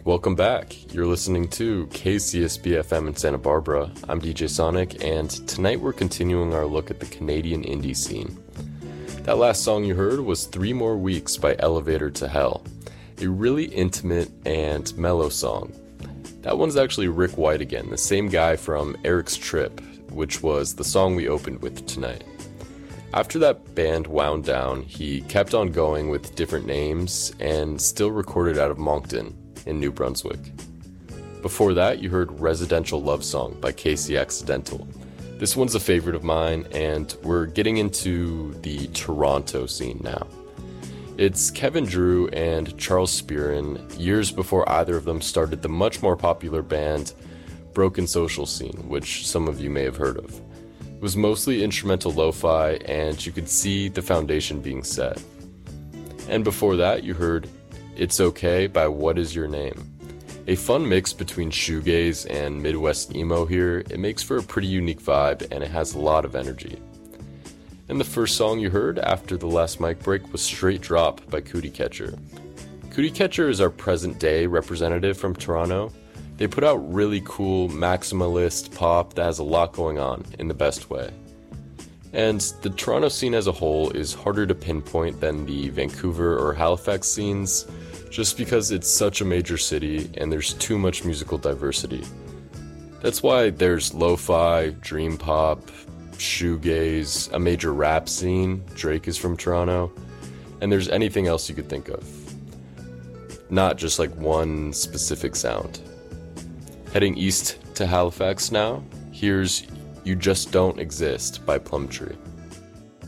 Welcome back. You're listening to KCSB FM in Santa Barbara. I'm DJ Sonic, and tonight we're continuing our look at the Canadian indie scene. That last song you heard was 3 More Weeks by Elevator to Hell, a really intimate and mellow song. That one's actually Rick White again, the same guy from Eric's Trip, which was the song we opened with tonight. After that band wound down, he kept on going with different names and still recorded out of Moncton in New Brunswick. Before that, you heard Residential Love Song by Casey Accidental. This one's a favorite of mine, and we're getting into the Toronto scene now. It's Kevin Drew and Charles Spearin, years before either of them started the much more popular band Broken Social Scene, which some of you may have heard of. It was mostly instrumental lo-fi, and you could see the foundation being set. And before that, you heard It's Okay by What Is Your Name? A fun mix between shoegaze and Midwest emo here. It makes for a pretty unique vibe, and it has a lot of energy. And the first song you heard after the last mic break was Straight Drop by Cootie Catcher. Cootie Catcher is our present-day representative from Toronto. They put out really cool maximalist pop that has a lot going on in the best way. And the Toronto scene as a whole is harder to pinpoint than the Vancouver or Halifax scenes, just because it's such a major city and there's too much musical diversity. That's why there's lo-fi, dream pop, shoegaze, a major rap scene, Drake is from Toronto, and there's anything else you could think of. Not just like one specific sound. Heading east to Halifax now, here's You Just Don't Exist by Plumtree.